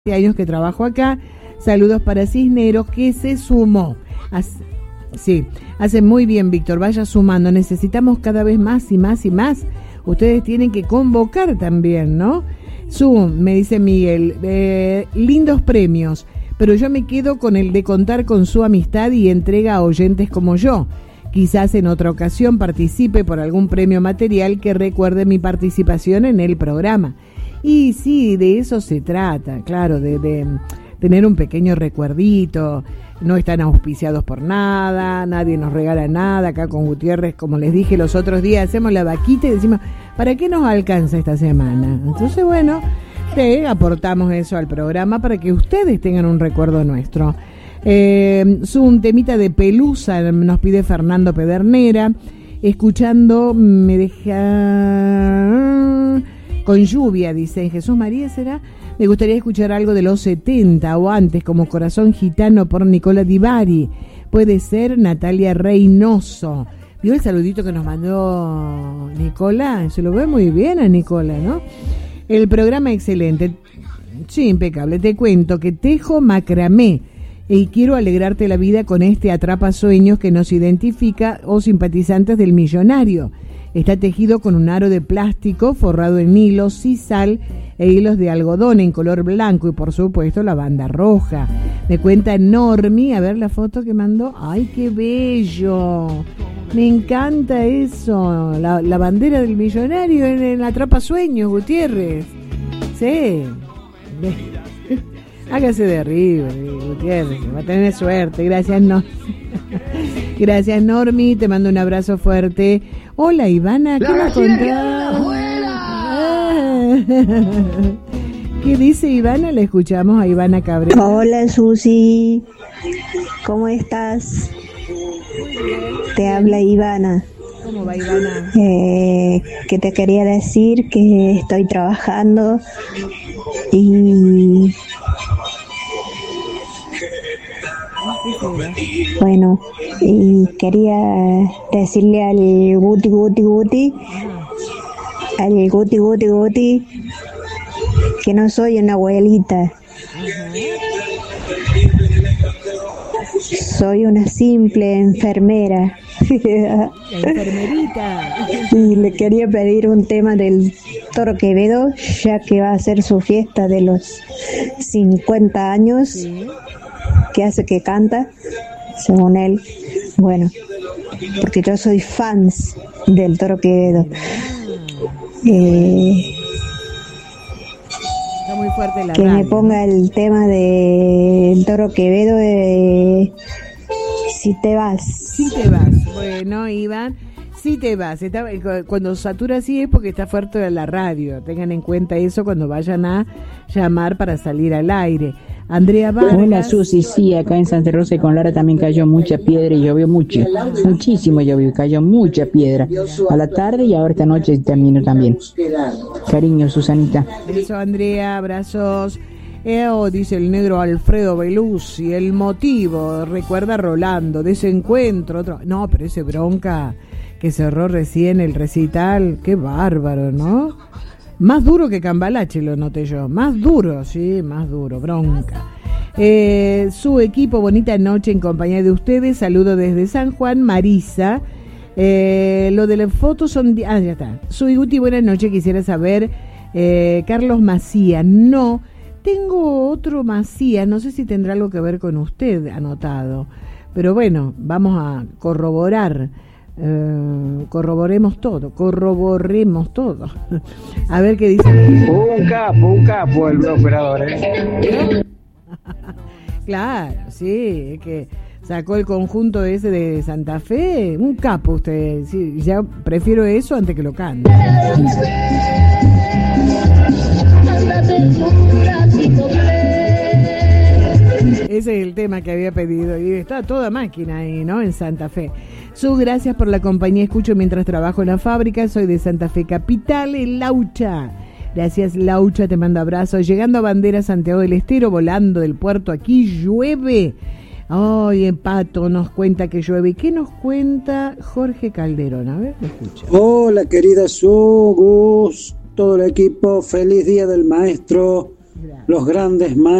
años que trabajo acá. Saludos para Cisneros, que se sumó. Sí, hace muy bien, Víctor, vaya sumando. Necesitamos cada vez más y más y más. Ustedes tienen que convocar también, ¿no? Me dice Miguel, lindos premios, pero yo me quedo con el de contar con su amistad y entrega a oyentes como yo. Quizás en otra ocasión participe por algún premio material que recuerde mi participación en el programa. Y sí, de eso se trata, claro, de tener un pequeño recuerdito. No están auspiciados por nada, nadie nos regala nada. Acá con Gutiérrez, como les dije los otros días, hacemos la vaquita y decimos, ¿para qué nos alcanza esta semana? Entonces, bueno, aportamos eso al programa para que ustedes tengan un recuerdo nuestro. Un temita de Pelusa nos pide Fernando Pedernera. Escuchando me deja con lluvia, dice Jesús María, ¿será? Me gustaría escuchar algo de los 70 o antes, como Corazón Gitano por Nicola Di Bari. Puede ser Natalia Reynoso. ¿Vio el saludito que nos mandó Nicola? Se lo ve muy bien a Nicola, ¿no? El programa excelente. Sí, impecable. Te cuento que tejo macramé y quiero alegrarte la vida con este atrapasueños que nos identifica o simpatizantes del millonario. Está tejido con un aro de plástico forrado en hilos, sisal e hilos de algodón en color blanco y por supuesto la banda roja. Me cuenta Normi, a ver la foto que mandó. ¡Ay, qué bello! Me encanta eso, la bandera del millonario en el atrapasueños, Gutiérrez. Sí. Hágase de arriba, Gutiérrez, va a tener suerte. Gracias, Gracias, Normi, te mando un abrazo fuerte. Hola, Ivana, ¿qué me contás? ¿Qué dice Ivana? Le escuchamos a Ivana Cabrera. Hola, Susi, ¿cómo estás? Te habla Ivana. ¿Cómo va, Ivana? Que te quería decir que estoy trabajando y bueno, y quería decirle al Guti que no soy una abuelita. Soy una simple enfermera. La enfermerita. Y le quería pedir un tema del Toro Quevedo, ya que va a ser su fiesta de los 50 años. Sí. Que hace que canta, según él. Bueno, porque yo soy fans del Toro Quevedo. Está muy fuerte la que radio, me ponga, ¿no? El tema del Toro Quevedo de Si te vas. Si te vas. Bueno, Iván, si te vas. Cuando satura así es porque está fuerte la radio. Tengan en cuenta eso cuando vayan a llamar para salir al aire. Andrea Vargas. Hola, Susi, sí, acá en Santa Rosa y con Lara también cayó mucha piedra y llovió muchísimo llovió, cayó mucha piedra a la tarde y ahora esta noche terminó también. Cariño, Susanita. Beso, Andrea, abrazos. Dice el negro Alfredo Beluzzi, el motivo, recuerda Rolando, de ese encuentro, otro. No, pero ese Bronca que cerró recién el recital, qué bárbaro, ¿no? Más duro que Cambalache, lo noté yo. Más duro, sí, más duro, Bronca. Su equipo, bonita noche en compañía de ustedes. Saludo desde San Juan, Marisa. Lo de las fotos son... ya está. Su Guti, buenas noches. Quisiera saber, Carlos Macías. No, tengo otro Macías. No sé si tendrá algo que ver con usted anotado. Pero bueno, vamos a corroborar. Corroboremos todo. A ver qué dice. Un capo el operador, Claro, sí, es que sacó el conjunto ese de Santa Fe. Un capo usted, sí, ya prefiero eso antes que lo cante. Ese es el tema que había pedido y está toda máquina ahí, ¿no? En Santa Fe. Gracias por la compañía. Escucho mientras trabajo en la fábrica. Soy de Santa Fe Capital, en Laucha. Gracias, Laucha, te mando abrazos. Llegando a Bandera, Santiago del Estero, volando del puerto. Aquí llueve. Ay, Pato nos cuenta que llueve. ¿Qué nos cuenta Jorge Calderón? A ver, lo escucha. Hola, querida Sugus, todo el equipo. Feliz Día del Maestro. los grandes